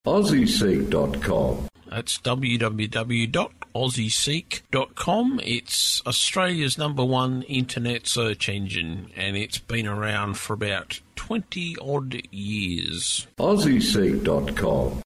AussieSeek.com. That's www.aussieseek.com. It's Australia's #1 internet search engine, and it's been around for about 20-odd years. AussieSeek.com.